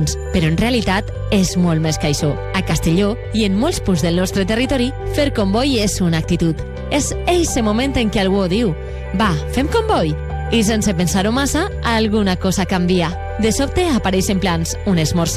plans, però en realitat és molt més que això. A Castelló i en molts punts del nostre territori, fer comboi és una actitud. És eixe moment en què algú diu «Va, fem comboi!» i sense pensar-ho massa, alguna cosa canvia. De sobte apareixen plans, un esmorzar